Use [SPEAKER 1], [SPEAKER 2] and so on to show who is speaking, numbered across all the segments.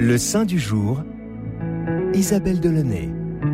[SPEAKER 1] Le saint du jour, Isabelle Delaunay.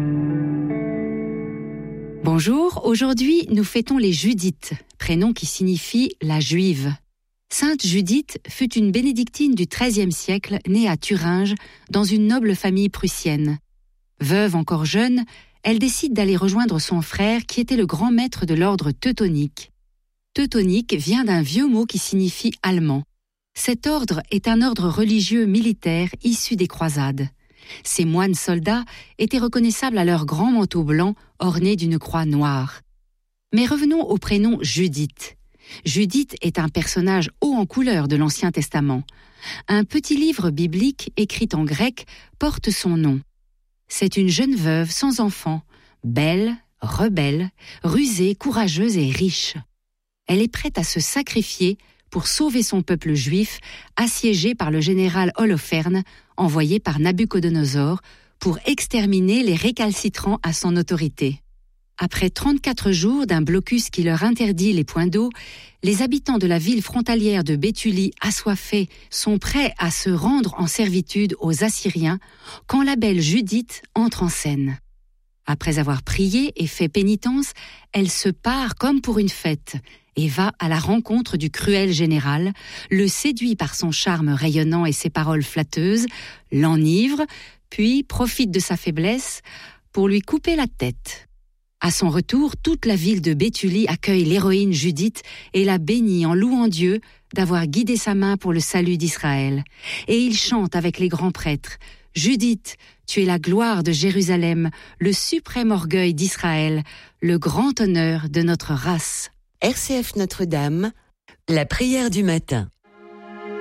[SPEAKER 2] Bonjour, aujourd'hui nous fêtons les Judith, prénom qui signifie la Juive. Sainte Judith fut une bénédictine du XIIIe siècle née à Thuringe dans une noble famille prussienne. Veuve encore jeune, elle décide d'aller rejoindre son frère qui était le grand maître de l'ordre teutonique. Teutonique vient d'un vieux mot qui signifie allemand. Cet ordre est un ordre religieux militaire issu des croisades. Ces moines soldats étaient reconnaissables à leur grand manteau blanc orné d'une croix noire. Mais revenons au prénom Judith. Judith est un personnage haut en couleur de l'Ancien Testament. Un petit livre biblique écrit en grec porte son nom. C'est une jeune veuve sans enfant, belle, rebelle, rusée, courageuse et riche. Elle est prête à se sacrifier pour sauver son peuple juif assiégé par le général Holoferne, envoyé par Nabuchodonosor pour exterminer les récalcitrants à son autorité. Après 34 jours d'un blocus qui leur interdit les points d'eau, les habitants de la ville frontalière de Béthulie, assoiffés, sont prêts à se rendre en servitude aux Assyriens quand la belle Judith entre en scène. Après avoir prié et fait pénitence, elle se part comme pour une fête et va à la rencontre du cruel général, le séduit par son charme rayonnant et ses paroles flatteuses, l'enivre, puis profite de sa faiblesse pour lui couper la tête. À son retour, toute la ville de Béthulie accueille l'héroïne Judith et la bénit en louant Dieu d'avoir guidé sa main pour le salut d'Israël. Et il chante avec les grands prêtres « Judith, tu es la gloire de Jérusalem, le suprême orgueil d'Israël, le grand honneur de notre race. »
[SPEAKER 3] RCF Notre-Dame, la prière du matin.